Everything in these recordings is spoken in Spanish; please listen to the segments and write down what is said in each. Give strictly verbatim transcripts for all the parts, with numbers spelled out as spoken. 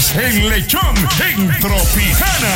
es el lechón en Tropicana.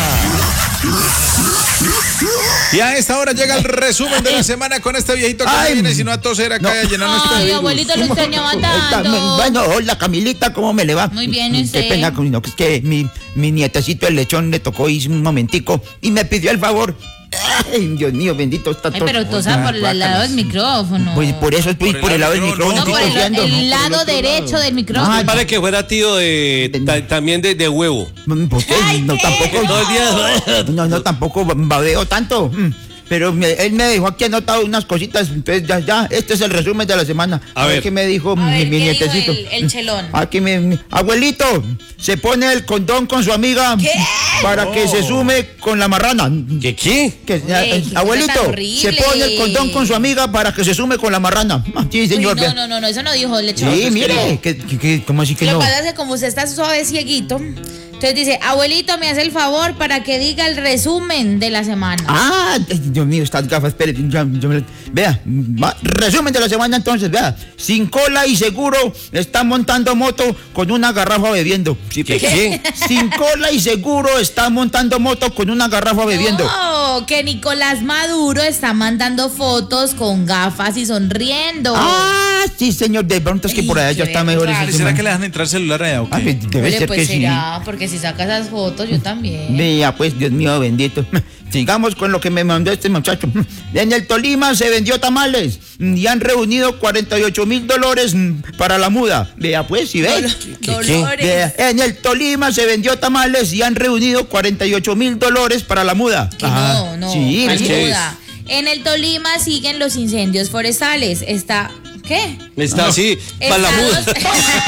Y a esta hora llega el resumen de la semana con este viejito que Ay, no viene sino a toser acá no. y a llenarnos este Ay, virus. abuelito, lo extrañaba tanto. Bueno, hola Camilita, ¿cómo me le va? Muy bien, ¿y Qué usted? pena, no, es que mi, mi nietecito el lechón le tocó ir un momentico y me pidió el favor. Ay, Dios mío, bendito está Ay, todo. pero tosa por el lado del micrófono. Pues por eso estoy por, Por el el lado del micrófono, micrófono, No, por estoy el, tosiendo. el lado derecho del micrófono. Ay, Vale que fuera tío de ta- también de, de huevo. ¿Por qué? No, tampoco. Todo el día. No, no, tampoco babeo tanto. Mm, Pero me- él me dejó aquí anotado unas cositas. Entonces, ya, ya, este es el resumen de la semana. A ver. ¿Qué me dijo A mi, ver, mi ¿qué dijo nietecito? el- el chelón? Aquí mi, mi- abuelito, se pone el condón con su amiga ¿Qué? para que se sume con la marrana. ¿Qué qué? Que, Uy, eh, qué cosa abuelito, tan se horrible. pone el condón con su amiga para que se sume con la marrana. Ah, Sí, Uy, señor. no, vea. no, no, no, eso no dijo el lechón. Sí, mire, que, que, que- ¿cómo así que Lo no? que pasa es que como usted está suave cieguito, entonces dice, abuelito, me hace el favor para que diga el resumen de la semana. Ah, ay, Dios mío, estas gafas, espere, ya- ya me- vea, va, resumen de la semana entonces, vea, sin cola y seguro está montando moto con una garrafa bebiendo. Sí, ¿Qué, pe- qué? Sin cola y seguro está montando moto con una garrafa bebiendo. Oh, que Nicolás Maduro está mandando fotos con gafas y sonriendo. Ah, sí, señor, de pronto es que por allá Ay, ya qué está mejor verdad. ese ¿Será tema. que le dejan entrar celular allá o Ah, qué? pues, debe Oye, ser pues que será, porque si saca esas fotos, yo también. Vea, pues, Dios mío, bendito. Sigamos con lo que me mandó este muchacho. En el Tolima se vendió tamales y han reunido cuarenta y ocho mil dólares para la muda. Vea, pues, si ve. Dolo- qué? Dolores. Vea, en el Tolima se vendió tamales y han reunido cuarenta y ocho mil dólares para la muda. Que Ajá. no, no, Sí, ¿cuál es que- muda? En el Tolima siguen los incendios forestales. Está, ¿qué? Está así, para la muda. Estados-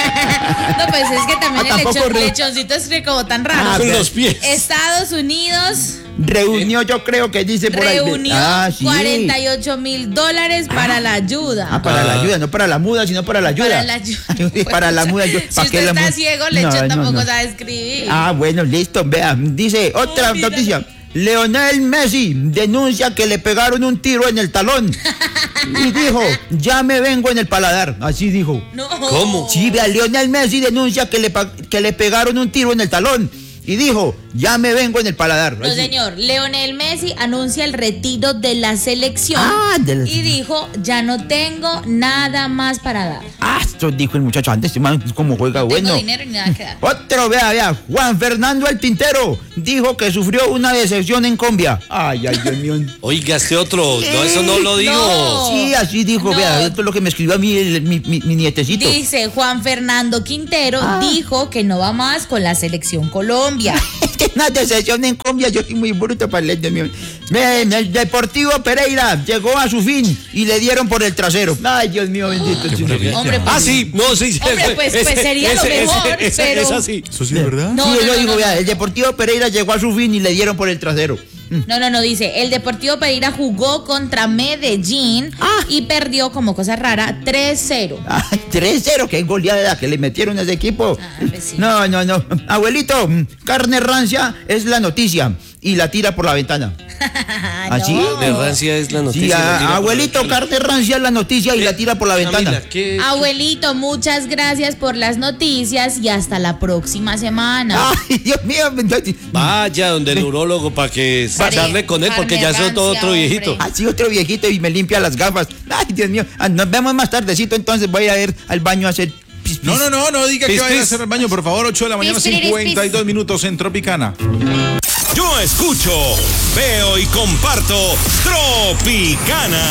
no, pues es que también Ah, el tampoco lechón, re- lechoncito es que como tan raro. Ah, Con vea. los pies. Estados Unidos Reunió, yo creo que dice por ahí. reunió Ah, sí. cuarenta y ocho mil dólares para la ayuda. Ah, para la Ah. ayuda, no para la muda, sino para la ayuda. Para la ayuda. Para la muda. Yo, Si ¿pa' qué usted la está muda? ciego, No, lechón no, tampoco no. sabe escribir. Ah, bueno, listo, vea, dice otra Oh, mira. noticia. Leonel Messi denuncia que le pegaron un tiro en el talón y dijo, ya me vengo en el paladar, así dijo. No. ¿Cómo? Sí, vea, Leonel Messi denuncia que le, pa- que le pegaron un tiro en el talón y dijo, ya me vengo en el paladar. No, Así. señor. Leonel Messi anuncia el retiro de la selección Ah, de la- y dijo, ya no tengo nada más para dar. Ah, esto dijo el muchacho antes, este man, cómo juega No bueno. tengo dinero ni nada que dar. Otro, vea, vea, Juan Fernando el Tintero dijo que sufrió una decepción en Cumbia. Ay, ay, Dios mío. Oiga, este otro. No, eso no lo digo. No. Sí, así dijo, No. vea, esto es lo que me escribió a mí el- mi, mi- mi nietecito. Dice Juan Fernando Quintero, Ah. dijo que no va más con la selección Colombia. Es que una decepción en Cumbia, yo soy muy bruto para el Dios mío. Ven, el Deportivo Pereira llegó a su fin y le dieron por el trasero. Ay, Dios mío, bendito. Sí, sí, sí. Hombre, Ah, pues, sí, no, sí, sí. Hombre, pues- pues sería lo mejor, pero- Es así. ¿Eso sí es verdad? No, Sí, no, yo no, digo, no, vea, no. el Deportivo Pereira llegó a su fin y le dieron por el trasero. No, no, no, dice, el Deportivo Pereira jugó contra Medellín Ah. y perdió como cosa rara tres cero. Ay, tres cero, qué goleada que le metieron a ese equipo. Ah, pues sí. No, no, no. Abuelito, carne rancia es la noticia y la tira por la ventana. ¿Así? No. De rancia es la Sí, noticia. a- la tira por abuelito, la- carne rancia es la noticia y la tira por la ventana. Camila, ¿qué? Abuelito, muchas gracias por las noticias y hasta la próxima semana. Ay, Dios mío. Vaya donde el neurólogo para que Pare- charle con él, porque ya carne es todo otro rancia, viejito. hombre. Así otro viejito y me limpia las gafas. Ay, Dios mío. Ah, nos vemos más tardecito, entonces voy a ir al baño a hacer pis, pis. No, no, no, no diga que Pis, va a ir a pis. hacer el baño, por favor, ocho de la mañana, Pis, piris, cincuenta y dos pis. minutos en Tropicana. Yo escucho, veo y comparto Tropicana.